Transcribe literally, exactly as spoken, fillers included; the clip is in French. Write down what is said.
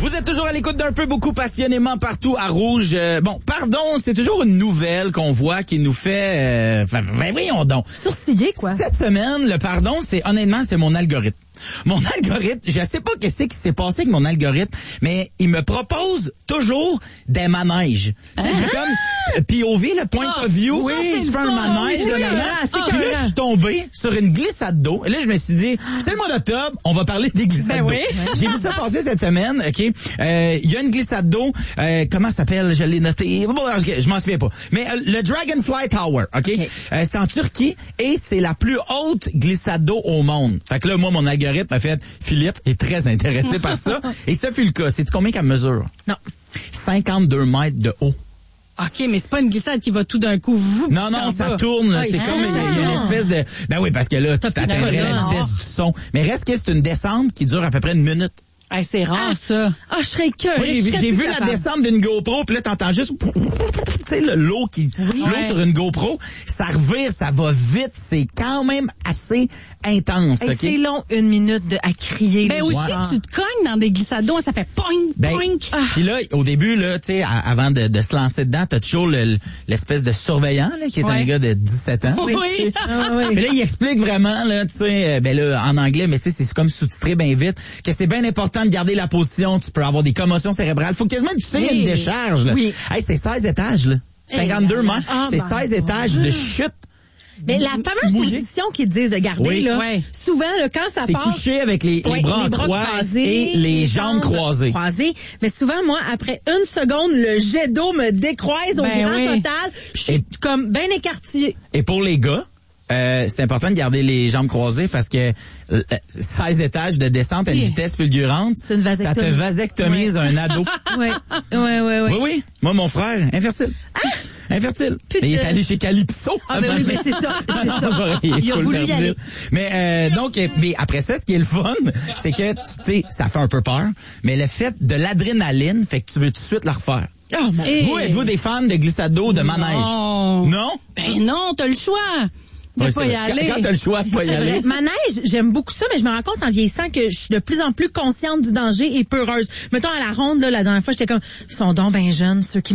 Vous êtes toujours à l'écoute d'un peu beaucoup passionnément partout à Rouge. Euh, bon, pardon, c'est toujours une nouvelle qu'on voit qui nous fait... Euh, ben voyons donc. Sourciller, quoi. Cette semaine, le pardon, c'est honnêtement, c'est mon algorithme. Mon algorithme, je sais pas qu'est-ce qui s'est passé avec mon algorithme, mais il me propose toujours des manèges. Hein? C'est comme P O V, le point oh, of view. Oui, tu fais un manège, oui, là, là, là. oui, Puis là, je suis tombé sur une glissade d'eau. Et là, je me suis dit, c'est le mois d'octobre, on va parler des glissades ben d'eau. Oui. J'ai vu ça passer cette semaine, OK? Il euh, y a une glissade d'eau. Euh, comment ça s'appelle? Je l'ai noté. Bon, je m'en souviens pas. Mais euh, le Dragonfly Tower, OK? okay. Euh, c'est en Turquie et c'est la plus haute glissade d'eau au monde. Fait que là, moi, mon algorithme m'a fait, Philippe est très intéressé par ça. Et ça fut le cas. C'est combien qu'elle mesure? Non. cinquante-deux mètres de haut. OK, mais c'est pas une glissade qui va tout d'un coup. Vous, non, non, ça bas. tourne. Oui. C'est ah, comme il y, a, il y a une espèce de... Ben oui, parce que là, tu atteindrais la vitesse du son. Mais reste que c'est une descente qui dure à peu près une minute. Hey, c'est rare, ah, ça. Ah, je serais que. Oui, j'ai, j'ai vu la descente d'une GoPro, puis là, t'entends juste, tu sais, le l'eau qui, oui, l'eau ouais. sur une GoPro, ça revire, ça va vite, c'est quand même assez intense, hey, OK? C'est long, une minute de, à crier. Ben aussi, wow. tu te cognes dans des glissades d'eau, ça fait poing, ben, poing. Ah. Puis là, au début, là, tu sais, avant de, de se lancer dedans, t'as toujours le, l'espèce de surveillant, là, qui est ouais. un gars de dix-sept ans. Oui. oui. Ah, oui. Puis là, il explique vraiment, là, tu sais, ben là, en anglais, mais tu sais, c'est comme sous-titré bien vite, que c'est bien important de garder la position, tu peux avoir des commotions cérébrales. Faut quasiment que tu signes oui. une décharge, là. Oui. Hey, c'est seize étages, là. cinquante-deux mètres. Ah, c'est ben, seize étages de chute. Mais la fameuse Bouger. position qu'ils te disent de garder, oui. là, ouais. souvent, là, quand ça c'est passe... C'est couché avec les, ouais, les bras en croix et les jambes croisées. croisées. Mais souvent, moi, après une seconde, le jet d'eau me décroise au ben grand oui. total. Je suis et, comme bien écartillée. Et pour les gars, Euh, c'est important de garder les jambes croisées parce que euh, seize étages de descente à une vitesse fulgurante, c'est une vasectomie. Ça te vasectomise ouais. un ado. Oui, oui, oui. Oui, oui. Moi, mon frère, infertile. Ah! Infertile. Mais il est allé chez Calypso. Ah, ben oui, mais c'est ça. C'est ça. il, il a voulu y aller. Mais, euh, donc, mais après ça, ce qui est le fun, c'est que, tu sais, ça fait un peu peur, mais le fait de l'adrénaline fait que tu veux tout de suite la refaire. Oh, hey. Vous, êtes-vous des fans de glissade d'eau, de manège? Non. Non? Ben non, t'as le choix. Oui, pas y aller. Quand, quand t'as le choix de pas y c'est aller. Vrai. Manège, j'aime beaucoup ça, mais je me rends compte en vieillissant que je suis de plus en plus consciente du danger et peureuse. Mettons à la ronde, là, la dernière fois, j'étais comme, ils sont donc ben jeunes, ceux qui